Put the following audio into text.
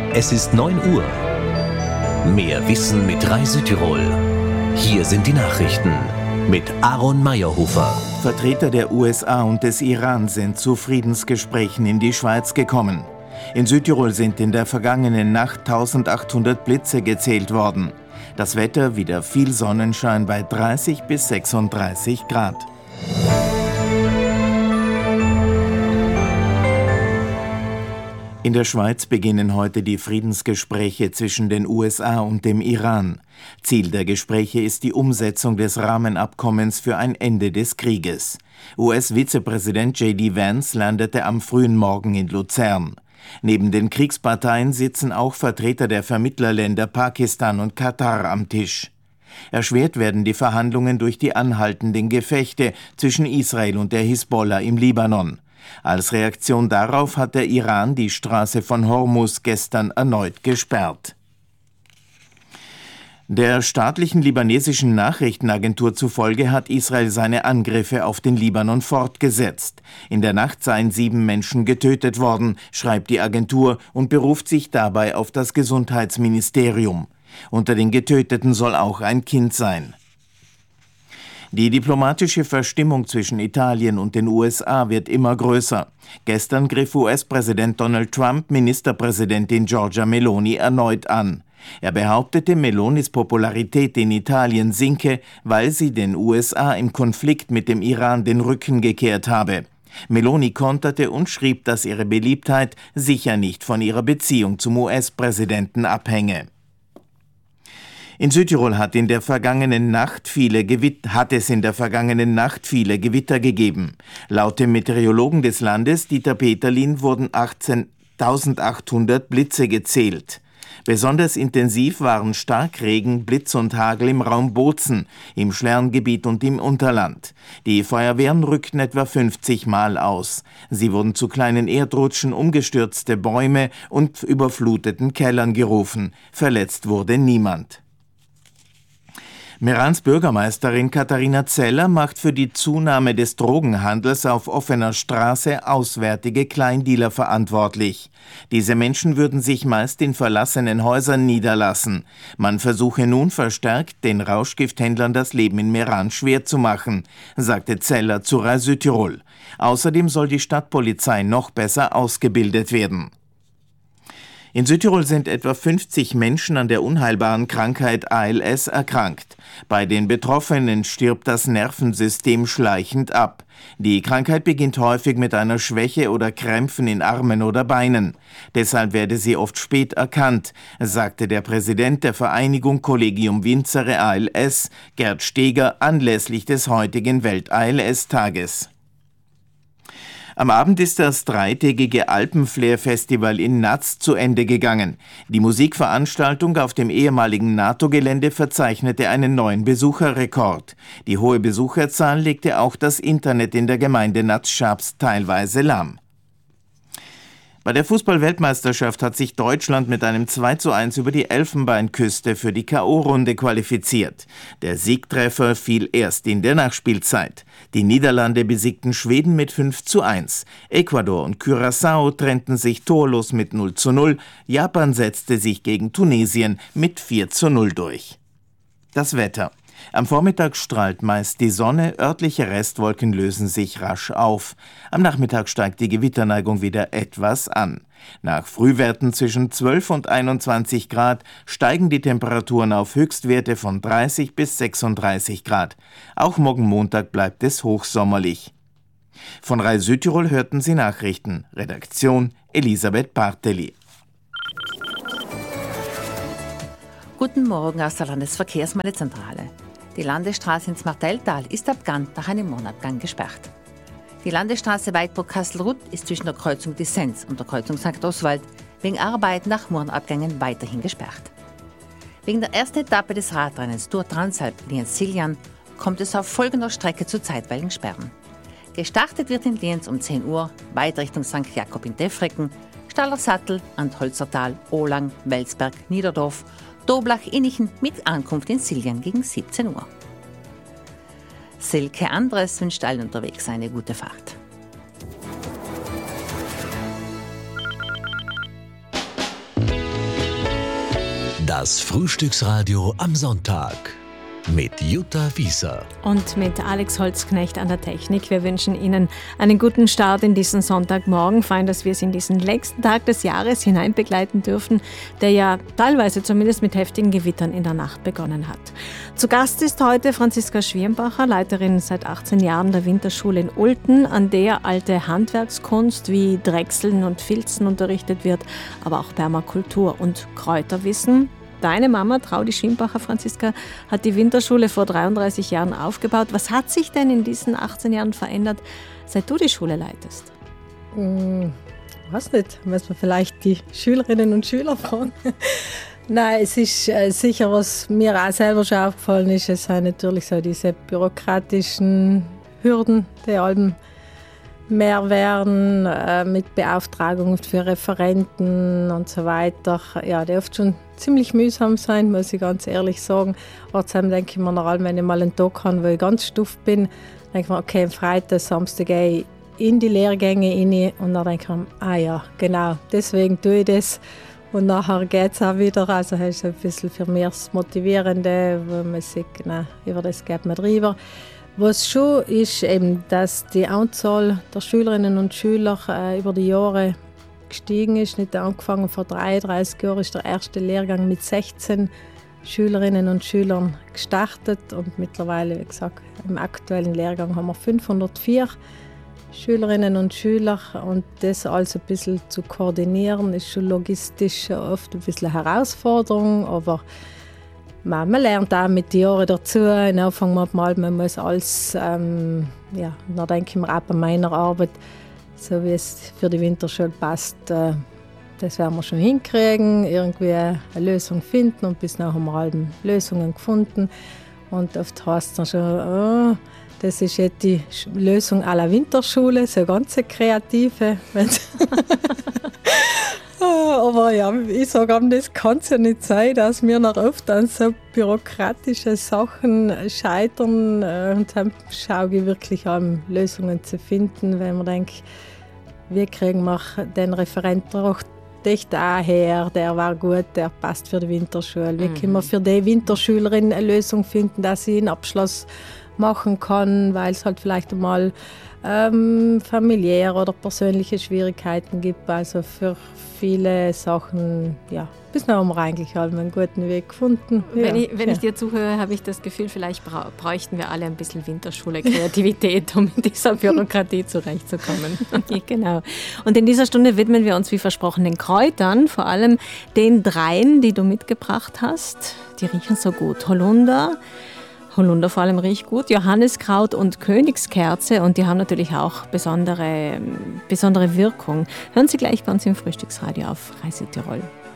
Es ist 9 Uhr. Mehr Wissen mit Rai Südtirol. Hier sind die Nachrichten mit Aaron Meyerhofer. Vertreter der USA und des Iran sind zu Friedensgesprächen in die Schweiz gekommen. In Südtirol sind in der vergangenen Nacht 1800 Blitze gezählt worden. Das Wetter wieder viel Sonnenschein bei 30 bis 36 Grad. In der Schweiz beginnen heute die Friedensgespräche zwischen den USA und dem Iran. Ziel der Gespräche ist die Umsetzung des Rahmenabkommens für ein Ende des Krieges. US-Vizepräsident J.D. Vance landete am frühen Morgen in Luzern. Neben den Kriegsparteien sitzen auch Vertreter der Vermittlerländer Pakistan und Katar am Tisch. Erschwert werden die Verhandlungen durch die anhaltenden Gefechte zwischen Israel und der Hisbollah im Libanon. Als Reaktion darauf hat der Iran die Straße von Hormuz gestern erneut gesperrt. Der staatlichen libanesischen Nachrichtenagentur zufolge hat Israel seine Angriffe auf den Libanon fortgesetzt. In der Nacht seien 7 Menschen getötet worden, schreibt die Agentur und beruft sich dabei auf das Gesundheitsministerium. Unter den Getöteten soll auch ein Kind sein. Die diplomatische Verstimmung zwischen Italien und den USA wird immer größer. Gestern griff US-Präsident Donald Trump Ministerpräsidentin Giorgia Meloni erneut an. Er behauptete, Melonis Popularität in Italien sinke, weil sie den USA im Konflikt mit dem Iran den Rücken gekehrt habe. Meloni konterte und schrieb, dass ihre Beliebtheit sicher nicht von ihrer Beziehung zum US-Präsidenten abhänge. In Südtirol hat es in der vergangenen Nacht viele Gewitter gegeben. Laut dem Meteorologen des Landes, Dieter Peterlin, wurden 18.800 Blitze gezählt. Besonders intensiv waren Starkregen, Blitz und Hagel im Raum Bozen, im Schlerngebiet und im Unterland. Die Feuerwehren rückten etwa 50 Mal aus. Sie wurden zu kleinen Erdrutschen, umgestürzte Bäume und überfluteten Kellern gerufen. Verletzt wurde niemand. Merans Bürgermeisterin Katharina Zeller macht für die Zunahme des Drogenhandels auf offener Straße auswärtige Kleindealer verantwortlich. Diese Menschen würden sich meist in verlassenen Häusern niederlassen. Man versuche nun verstärkt, den Rauschgifthändlern das Leben in Meran schwer zu machen, sagte Zeller zu Rai Südtirol. Außerdem soll die Stadtpolizei noch besser ausgebildet werden. In Südtirol sind etwa 50 Menschen an der unheilbaren Krankheit ALS erkrankt. Bei den Betroffenen stirbt das Nervensystem schleichend ab. Die Krankheit beginnt häufig mit einer Schwäche oder Krämpfen in Armen oder Beinen. Deshalb werde sie oft spät erkannt, sagte der Präsident der Vereinigung Collegium Vincere ALS, Gerd Steger, anlässlich des heutigen Welt-ALS-Tages. Am Abend ist das 3-tägige Alpenflair-Festival in Natz zu Ende gegangen. Die Musikveranstaltung auf dem ehemaligen NATO-Gelände verzeichnete einen neuen Besucherrekord. Die hohe Besucherzahl legte auch das Internet in der Gemeinde Natz-Schaps teilweise lahm. Bei der Fußball-Weltmeisterschaft hat sich Deutschland mit einem 2:1 über die Elfenbeinküste für die K.O.-Runde qualifiziert. Der Siegtreffer fiel erst in der Nachspielzeit. Die Niederlande besiegten Schweden mit 5:1. Ecuador und Curaçao trennten sich torlos mit 0:0. Japan setzte sich gegen Tunesien mit 4:0 durch. Das Wetter. Am Vormittag strahlt meist die Sonne, örtliche Restwolken lösen sich rasch auf. Am Nachmittag steigt die Gewitterneigung wieder etwas an. Nach Frühwerten zwischen 12 und 21 Grad steigen die Temperaturen auf Höchstwerte von 30 bis 36 Grad. Auch morgen Montag bleibt es hochsommerlich. Von Rai Südtirol hörten Sie Nachrichten. Redaktion Elisabeth Barteli. Guten Morgen aus der Landesverkehrsmeldezentrale. Die Landesstraße ins Martelltal ist ab Gant nach einem Monabgang gesperrt. Die Landesstraße Weidburg-Kastelruth ist zwischen der Kreuzung Dissens und der Kreuzung St. Oswald wegen Arbeit nach Murnabgängen weiterhin gesperrt. Wegen der ersten Etappe des Radrennens Tour Transalp Lienz-Siljan kommt es auf folgender Strecke zu zeitweiligen Sperren. Gestartet wird in Lienz um 10 Uhr, weiter Richtung St. Jakob in Defrecken, Stallersattel, Antholzertal, Ohlang, Welsberg, Niederdorf, Doblach-Innichen mit Ankunft in Siljan gegen 17 Uhr. Silke Andres wünscht allen unterwegs eine gute Fahrt. Das Frühstücksradio am Sonntag mit Jutta Wieser und mit Alex Holzknecht an der Technik. Wir wünschen Ihnen einen guten Start in diesen Sonntagmorgen. Fein, dass wir Sie in diesen längsten Tag des Jahres hineinbegleiten dürfen, der ja teilweise zumindest mit heftigen Gewittern in der Nacht begonnen hat. Zu Gast ist heute Franziska Schwirnbacher, Leiterin seit 18 Jahren der Winterschule in Olten, an der alte Handwerkskunst wie Drechseln und Filzen unterrichtet wird, aber auch Permakultur und Kräuterwissen. Deine Mama, Traudi Schwirnbacher, Franziska, hat die Winterschule vor 33 Jahren aufgebaut. Was hat sich denn in diesen 18 Jahren verändert, seit du die Schule leitest? Weiß nicht, müssen wir vielleicht die Schülerinnen und Schüler fragen. Nein, es ist sicher, was mir auch selber schon aufgefallen ist, es sind natürlich so diese bürokratischen Hürden, die allem mehr werden, mit Beauftragungen für Referenten und so weiter. Ja, die oft schon ziemlich mühsam sein, muss ich ganz ehrlich sagen. Trotzdem denke ich mir nach allem, wenn ich mal einen Tag habe, wo ich ganz stuff bin, denke ich mir, okay, am Freitag, Samstag gehe ich in die Lehrgänge rein und dann denke ich mir, ah ja, genau, deswegen tue ich das. Und nachher geht es auch wieder, also das ist ein bisschen für mich das Motivierende, wo man sagt, nein, über das geht man drüber. Was schon ist, eben, dass die Anzahl der Schülerinnen und Schüler über die Jahre gestiegen ist. Nicht angefangen vor 33 Jahren ist der erste Lehrgang mit 16 Schülerinnen und Schülern gestartet und mittlerweile, wie gesagt, im aktuellen Lehrgang haben wir 504 Schülerinnen und Schüler und das alles ein bisschen zu koordinieren ist schon logistisch oft ein bisschen eine Herausforderung, aber man lernt auch mit den Jahren dazu. Am Anfang man muss alles, dann denke ich mir auch bei meiner Arbeit, so wie es für die Winterschule passt, das werden wir schon hinkriegen, irgendwie eine Lösung finden und bis nachher haben wir alle Lösungen gefunden. Und oft heißt es dann schon, das ist jetzt die Lösung à la Winterschule, so ganz kreative. Aber ja, ich sage, das kann es ja nicht sein, dass wir noch oft an so bürokratische Sachen scheitern. Und dann schaue ich wirklich an, Lösungen zu finden, wenn man denkt, wie kriegen wir den Referenten auch her, der war gut, der passt für die Winterschule. Wie können wir für die Winterschülerin eine Lösung finden, dass sie einen Abschluss machen kann, weil es halt vielleicht einmal familiäre oder persönliche Schwierigkeiten gibt. Also für viele Sachen, ja, bis now haben wir eigentlich einen guten Weg gefunden. Wenn ich dir zuhöre, habe ich das Gefühl, vielleicht bräuchten wir alle ein bisschen Winterschule-Kreativität, um mit dieser Bürokratie zurechtzukommen. Genau. Und in dieser Stunde widmen wir uns, wie versprochen, den Kräutern, vor allem den dreien, die du mitgebracht hast. Die riechen so gut. Holunder vor allem riecht gut, Johanniskraut und Königskerze und die haben natürlich auch besondere Wirkung. Hören Sie gleich bei uns im Frühstücksradio auf Reise Tirol.